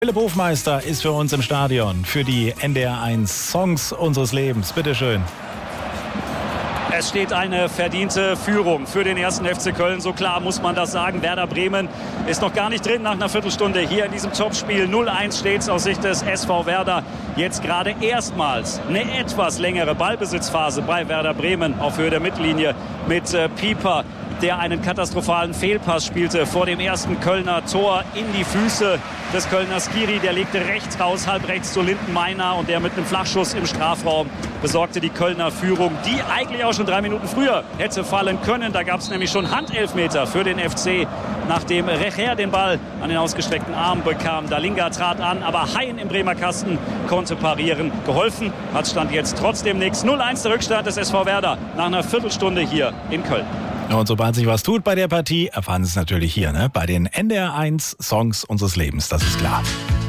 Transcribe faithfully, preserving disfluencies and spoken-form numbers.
Philipp Hofmeister ist für uns im Stadion für die N D R eins Songs unseres Lebens. Bitteschön. Es steht eine verdiente Führung für den ersten F C Köln. So klar muss man das sagen. Werder Bremen ist noch gar nicht drin nach einer Viertelstunde hier in diesem Topspiel. null eins steht es aus Sicht des S V Werder. Jetzt gerade erstmals eine etwas längere Ballbesitzphase bei Werder Bremen auf Höhe der Mittellinie mit äh, Pieper, der einen katastrophalen Fehlpass spielte vor dem ersten Kölner Tor in die Füße des Kölner Skiri. Der legte rechts raus, halb rechts zu Lindenmeiner, und der mit einem Flachschuss im Strafraum besorgte die Kölner Führung, die eigentlich auch schon drei Minuten früher hätte fallen können. Da gab es nämlich schon Handelfmeter für den F C, nachdem Recher den Ball an den ausgestreckten Arm bekam. Dalinga trat an, aber Hein im Bremer Kasten konnte parieren. Geholfen hat Stand jetzt trotzdem nichts. null eins der Rückstand des S V Werder nach einer Viertelstunde hier in Köln. Und sobald sich was tut bei der Partie, erfahren Sie es natürlich hier, ne? Bei den N D R eins Songs unseres Lebens, das ist klar.